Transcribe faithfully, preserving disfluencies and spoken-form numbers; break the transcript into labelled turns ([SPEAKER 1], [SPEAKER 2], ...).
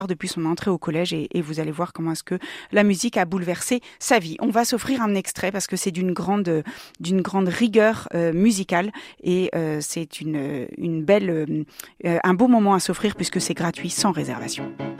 [SPEAKER 1] depuis son entrée au collège et, et vous allez voir comment est-ce que la musique a bouleversé sa vie. On va s'offrir un extrait parce que c'est d'une grande, d'une grande rigueur euh, musicale et euh, c'est une, une belle, euh, un beau moment à s'offrir puisque c'est gratuit sans réservation.